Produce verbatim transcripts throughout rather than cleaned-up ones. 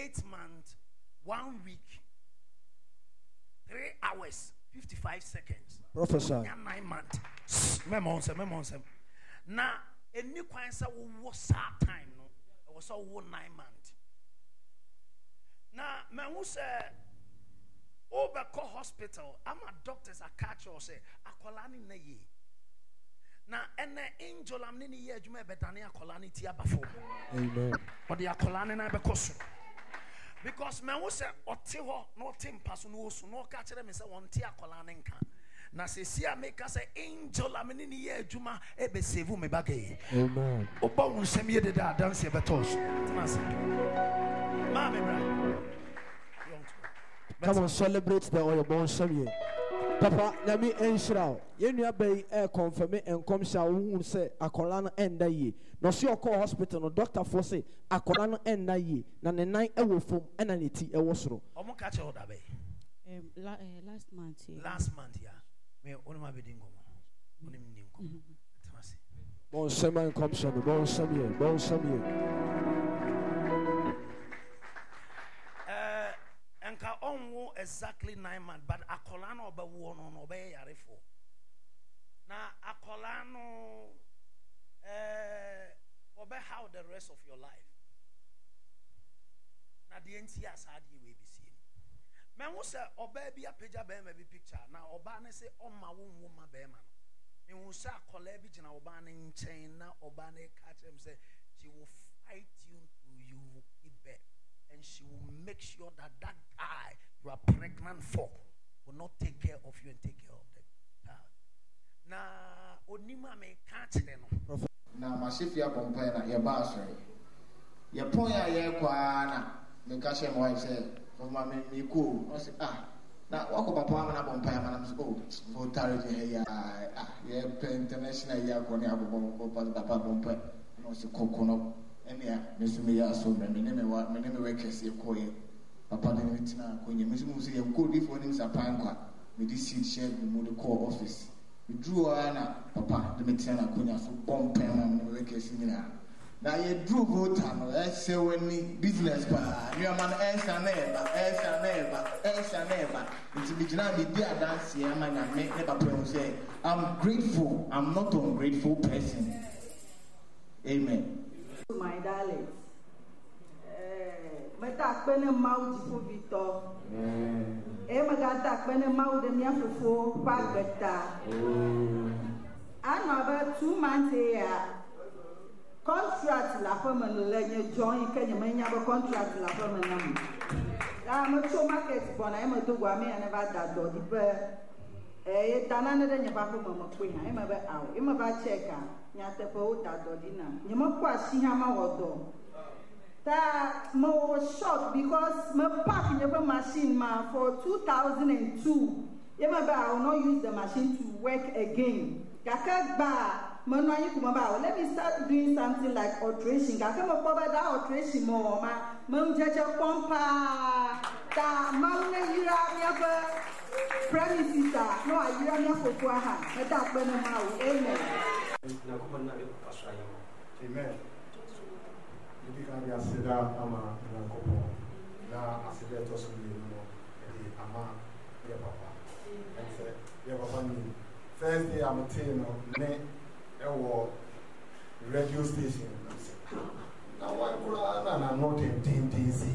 eight months, one week, three hours, fifty-five seconds. Professor. Nine months. Memons, memons. Now, a new cancer was that time. No, it was all nine months. Now, man who said, over call hospital, I'm a doctor's a catch or say, a colani na ye. Now, and the angel I'm nini ye, you may betania colani tia before. Amen. Or the colani na bekosu. Because man who said, or tiho, no tim pass no, no catch them is a one tia colani. Na se sia make us say angel amini ni ye adwuma e be save me bagay. Amen. Oba won sem ye de da dance e betos. Tenase. Ma me bra. Come on, celebrate the oil born some. Papa, let me ensure you know be a confirm and come shall who say a colana end a ye. No see your call hospital no doctor for say a colana end a ye. Na the night a will form and an eti a wasro. Omo catch all that be. Um, la, uh, last month. Yeah. Last month, yeah. Me only my wedding go. Only me go. Tenase. Bon sema come some, bon some ye, bon some ye. Uh, Enka onwo exactly nine months, but akolano oba wo no no be yare for. Na akolano uh oba how the rest of your life. Na the N T S had you we be seeing. Men who say oba be a page a be maybe picture. Now oba ne say on my womb woman be man. Men who say kolebi jina oba ne chain na oba ne catch him say she will fight you till you give birth. And she will make sure that that guy you are pregnant for will not take care of you and take care of the child. Na onima me catch them. Na masifia pompa na ye ba so. Ye pon ya ye kwa na me catch him wife say for my me cool. I say ah na wako papa na pompa ya na so oh for target ya ah ye international ya ko ni abo papa pompa no se kokono. Enya mesumi ya so me me me wa me me we kese ko ye papa de me tina ko nye mesumi se ye ko di fo ni sapan kwa me di seat share me mo de call office me drew ana papa de me tina ko nya so bompen na me we kese ni na na ye drew voter no e se wani business pa you man e sa na e ba e sa na e ba e sa na e ba nti bi gina bi di adanse e ma nya me ne papa o say I'm grateful, I'm not an ungrateful person. Amen. My darling, but I spend a mouth for Victor. Emma got that when a mouth and Yafo, Pagata. I know about two months here. Contract la permanent legend join Kenya may have a contract la permanent. I'm a two markets, but I'm a two women and about that dog. Eh, Tanana than your papa, Mamma Queen. I'm about out. I'm about checker. Nyatepo that dodina. You must pass Sihama or do. That more shocked because my pack in your machine ma for two thousand two. You may I will not use the machine to work again. Kaka ba, Mano you come about. Let me start doing something like alteration. Kaka mo papa that alteration more ma. Mum jaja pompa. Ta mamma yura never. Premises no I hear me for Kuaha. Let that burn them out. Amen. Amen. You can just sit down, Ama, and a couple. Now, I said, let us be the Ama, your papa. And said, your papa, first day I'm a teen of me, a radio station. Now, why I'm not in D C?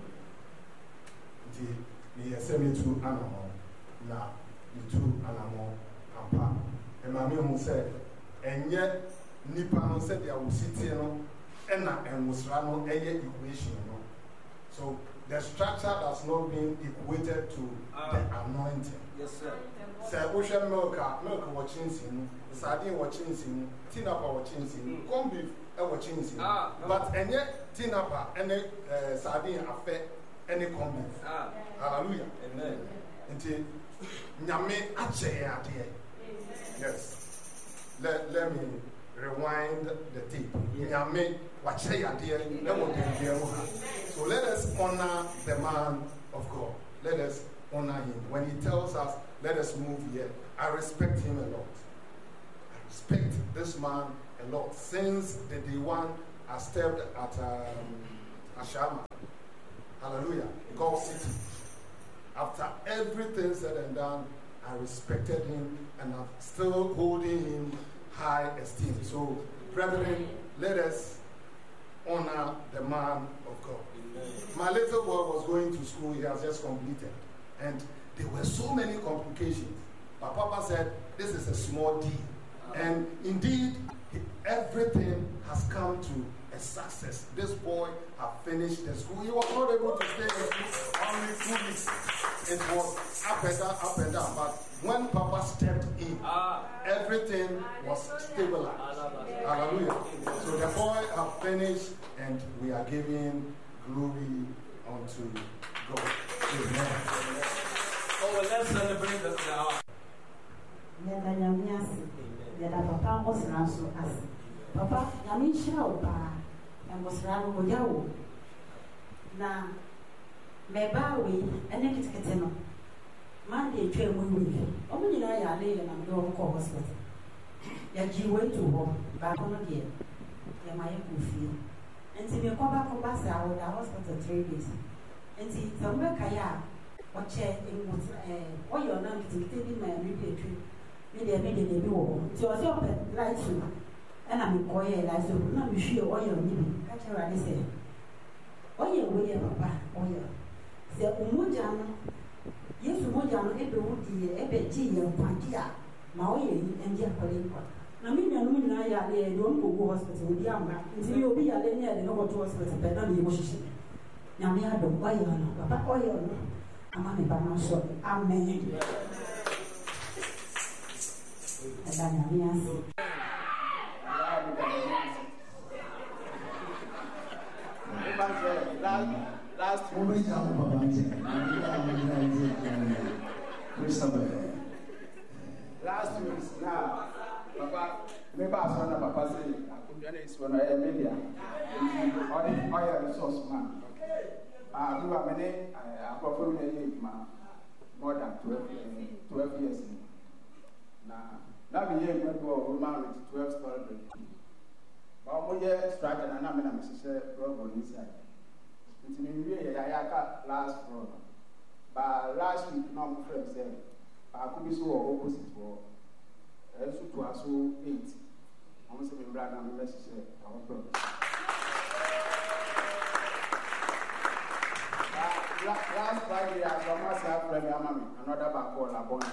The send me to animal. Now, the two animal and pa. And my mom said, and yet, Nippon said they will sit here, and Musrano, a equation. So, the structure has not been equated to ah. the anointing. Yes, sir. Say, ocean milk, milk watching sin, sardine watching sin, tinapa watching sin, corn beef watching sin. But, and yet, tinapa and uh, sardine affect any corn beef. Ah. Hallelujah. Amen. Until Nyame Achea, yes. Let, let me rewind the tape. Nyame Wachea, dear. So let us honor the man of God. Let us honor him. When he tells us, let us move here, I respect him a lot. I respect this man a lot. Since the day one I stepped at um, Ashama, Hallelujah. Gulf City. After everything said and done, I respected him and I'm still holding him high esteem. So, brethren, let us honor the man of God. Amen. My little boy was going to school, he has just completed. And there were so many complications. But Papa said, this is a small deal. And indeed, everything has come to a success. This boy has finished the school. He was not able to stay in school only two weeks. It was up and down, up and down. But when Papa stepped in, everything was stabilized. Hallelujah. So the boy has finished, and we are giving glory unto God. Amen. Oh, let's celebrate the now. Papa was also as Papa, Yamisha, and was Rano Yao. Now, Bebawi, and then it's Cateno. Monday, train week. Only I lay and I'm going to hospital. Yaji went to home, back on again. Yamaya Kufi. And see me come back from Bassa, I would hospital three days. And see, somewhere Kaya, or chair in what's a oil, not to take my repeat. Maybe I made a new so I saw light to and I'm quiet, I said, not be sure oil, maybe. Catch her, I said, oil, way, Papa, oil. Say, Umujano, yes, Umujano, every woody, every tea, and Pantia, Maui, and Jacolinqua. Now, me and I are there, don't go hospital with Yama, until you'll be a linear and over to hospital, but not the emotion. Now, me, I don't oil, Papa, oil, I'm on a banana shop. Amen. Last moment, last week now, Papa, maybe I saw Papa say, I could get this one a media. Oil resource man. I do a minute, I perform more than twelve years. Now, that be here going to a woman with twelve story. But we are striking and I'm in a Missus Robo inside. It's in the Yaka last floor. But last week, no friend said, I could be so opposite for as to us so eight. I want to be brother and message our brother. Last Friday, I saw myself, Premier Mammy, another back call upon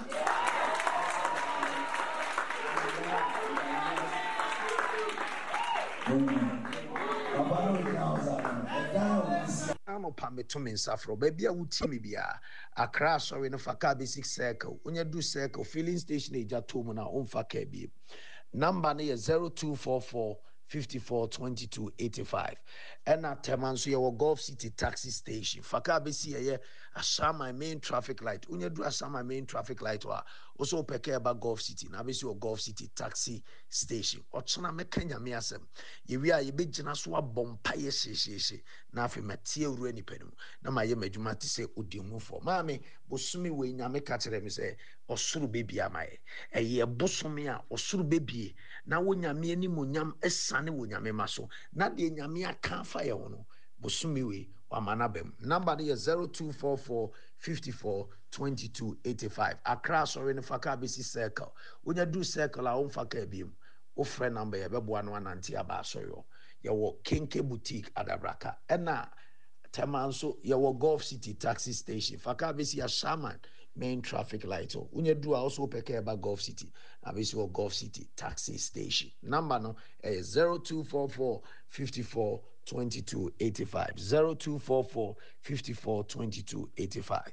I'm a pametum in Safro, baby. I would see me be a crash or in a Fakabi six circle. When you do circle, filling station age at Tumana on Fakabi. Number near zero two four four fifty-four twenty-two eighty-five. And at Temanso, your Gulf City taxi station. Fakabi see a I saw my main traffic light. When you do, I saw my main traffic light. Also, peke about Gulf City. Now, see your Gulf City taxi station. Or China Mekanya Miasem. You are a big Janaswa Bompire Shishi. Now, if you material any penum. Now, my Yamajumati say, Udimu for Mammy, Bosumi, when Yamekatcher say, or Suru baby am I. A year Bosomia or Suru baby. Now, when Yami any munyam, a sunny when Yamemaso. Not the Yamia can't fire on. Bosumiwe Wamanabem. Number is zero two four four fifty-four twenty-two eighty-five. Accra sorry in Fakabisi circle. When you do circle, I won't fakabim. O friend number ya bebu one one anti abasoyo. Ya wo Kenke boutique adabraka. Ena Temanso ya wo Gulf City taxi station. Fakabisi ya shaman main traffic light. When you do also peke about Gulf City. Abisi wo Gulf City taxi station. Number no is zero two four four fifty-four twenty-two eighty-five. zero two four four fifty-four twenty-two eighty-five.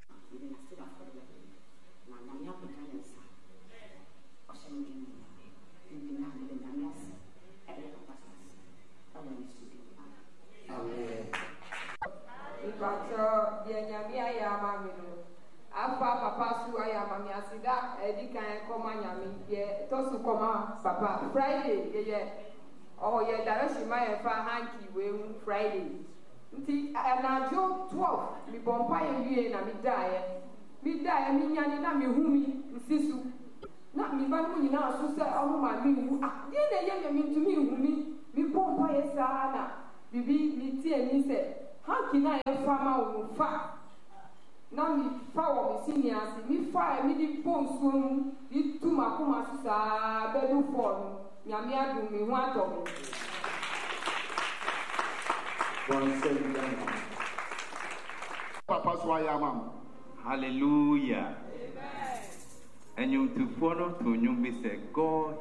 Apa papa su aya mami asida edi kan koma nyami ye to su koma papa Friday ye ye oh ye direction my fa hanky we Friday nti na jo twelve mi bompa ye wie na mi dae mi dae mi nyane na mi humi nsisu na mi ba mu nyina so se omo ma mi hu ah ye na ye mi ntumi humi mi bompa ye sa na bibi mi tie ni se hanky na yɛ fama wo fa na mi fa wɔ mi si niase mi fa yɛ mi di pɔn nsuo mu di tu ma ko ma so saa bɛdu fɔɔ no nyame adum mi ho atɔ mi. Papa so ayɛ ama mo. Hallelujah. And you to follow to you be say God